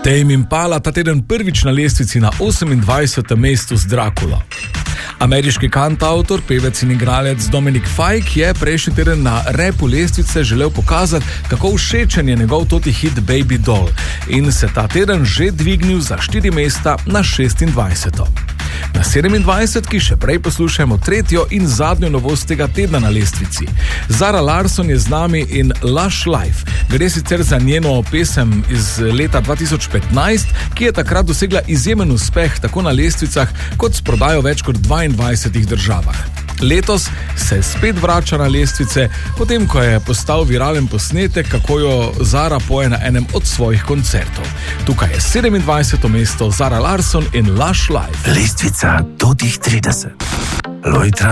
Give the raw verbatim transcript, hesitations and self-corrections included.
Tame Impala ta teden prvič na lestvici na osemindvajsetem mestu z Draculo. Ameriški kantavtor, pevec in igralec Dominic Fike je prejšnji teden na repu lestvice želel pokazati, kako všečen je njegov toti hit Baby Doll in se ta teden že dvignil za štiri mesta na šestindvajseto. Na sedemindvajsetki še prej poslušajmo tretjo in zadnjo novost tega tedna na lestvici. Zara Larsson je z nami in Lush Life. Gre sicer za njeno pesem iz leta dva tisoč petnajst, ki je takrat dosegla izjemen uspeh tako na lestvicah kot s prodajo več kot dvaindvajsetih državah. Letos se spet vrača na lestvice, potem ko je postal viralen posnetek, kako jo Zara poje na enem od svojih koncertov. Tukaj je sedemindvajseto mesto Zara Larsson in Lush Life. Lestvica do tih trideset. Lojtra